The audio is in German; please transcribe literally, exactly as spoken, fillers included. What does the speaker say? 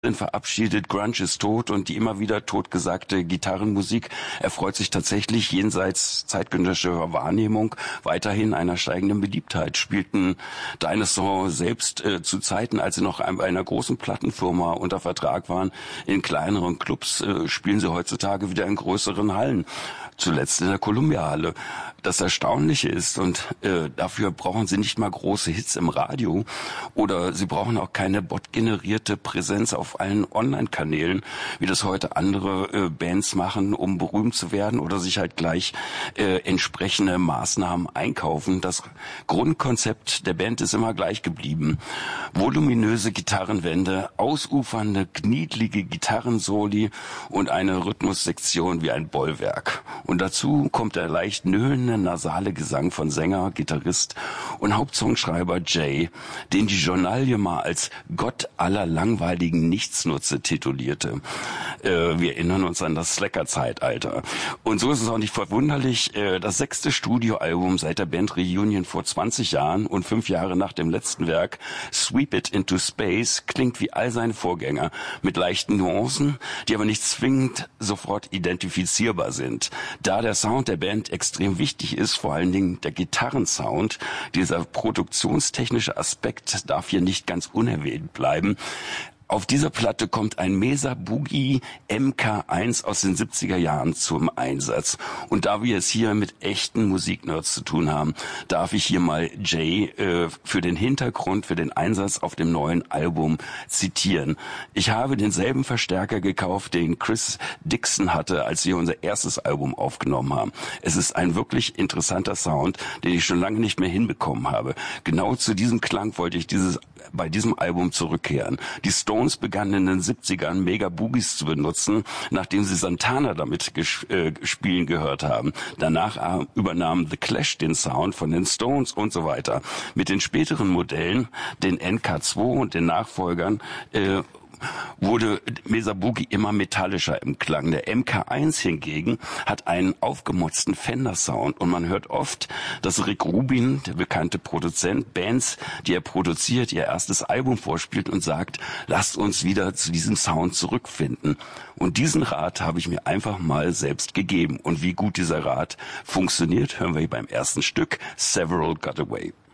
sind verabschiedet, Grunge ist tot und die immer wieder totgesagte Gitarrenmusik erfreut sich tatsächlich jenseits zeitgenössischer Wahrnehmung weiterhin einer steigenden Beliebtheit. Spielten Dinosaur selbst äh, zu Zeiten, als sie noch bei einer großen Plattenfirma unter Vertrag waren, in kleineren Clubs, äh, spielen sie heutzutage wieder in größeren Hallen. Zuletzt in der Columbia-Halle. Das Erstaunliche ist, und äh, dafür brauchen sie nicht mal große Hits im Radio oder sie brauchen auch keine bot-generierte Präsenz auf allen Online-Kanälen, wie das heute andere äh, Bands machen, um berühmt zu werden oder sich halt gleich äh, entsprechende Maßnahmen einkaufen. Das Grundkonzept der Band ist immer gleich geblieben. Voluminöse Gitarrenwände, ausufernde, kniedlige Gitarrensoli und eine Rhythmussektion wie ein Bollwerk. Und dazu kommt der leicht nöhlende, nasale Gesang von Sänger, Gitarrist und Hauptsongschreiber Jay, den die Journalie mal als Gott aller langweiligen Nichtsnutze titulierte. Äh, wir erinnern uns an das Slacker-Zeitalter. Und so ist es auch nicht verwunderlich, äh, das sechste Studioalbum seit der Band Reunion vor zwanzig Jahren und fünf Jahre nach dem letzten Werk, Sweep It Into Space, klingt wie all seine Vorgänger, mit leichten Nuancen, die aber nicht zwingend sofort identifizierbar sind. Da der Sound der Band extrem wichtig ist, vor allen Dingen der Gitarrensound, dieser produktionstechnische Aspekt darf hier nicht ganz unerwähnt bleiben. Auf dieser Platte kommt ein Mesa Boogie M K eins aus den siebziger Jahren zum Einsatz. Und da wir es hier mit echten Musiknerds zu tun haben, darf ich hier mal Jay äh, für den Hintergrund, für den Einsatz auf dem neuen Album zitieren. Ich habe denselben Verstärker gekauft, den Chris Dixon hatte, als wir unser erstes Album aufgenommen haben. Es ist ein wirklich interessanter Sound, den ich schon lange nicht mehr hinbekommen habe. Genau zu diesem Klang wollte ich dieses bei diesem Album zurückkehren. Die Stones begannen in den siebzigern Mega Boogies zu benutzen, nachdem sie Santana damit ges- äh, spielen gehört haben. Danach äh, übernahm The Clash den Sound von den Stones und so weiter. Mit den späteren Modellen, den N K zwei und den Nachfolgern, äh, wurde Mesa Boogie immer metallischer im Klang. Der M K eins hingegen hat einen aufgemotzten Fender-Sound und man hört oft, dass Rick Rubin, der bekannte Produzent, Bands, die er produziert, ihr erstes Album vorspielt und sagt, lasst uns wieder zu diesem Sound zurückfinden. Und diesen Rat habe ich mir einfach mal selbst gegeben. Und wie gut dieser Rat funktioniert, hören wir hier beim ersten Stück, Several Got Away.